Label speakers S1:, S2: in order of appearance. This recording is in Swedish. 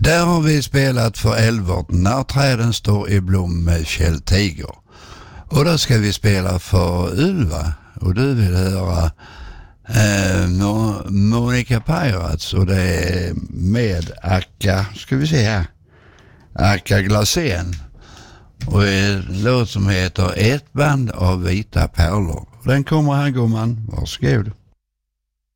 S1: Där har vi spelat för Elvert När träden står i blom med Kjell Tiger. Och då ska vi spela för Ylva. Och du vill höra Monica Pirates. Och det är med Akka, ska vi se här, Akka Glasén. Och en låt som heter Ett band av vita pärlor. Den kommer här, gumman. Varsågod.